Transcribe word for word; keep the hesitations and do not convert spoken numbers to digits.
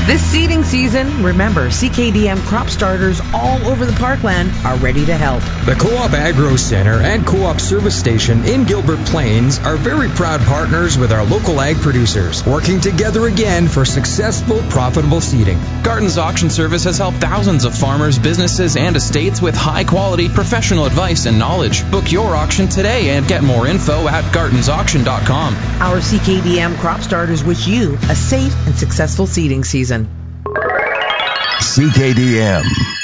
This seeding season, remember, C K D M crop starters all over the parkland are ready to help. The Co-op Agro Center and Co-op Service Station in Gilbert Plains are very proud partners with our local ag producers, working together again for successful, profitable seeding. Garton's Auction Service has helped thousands of farmers, businesses, and estates with high-quality professional advice and knowledge. Book your auction today and get more info at gartons auction dot com. Our C K D M crop starters wish you a safe and successful seeding season. C K D M.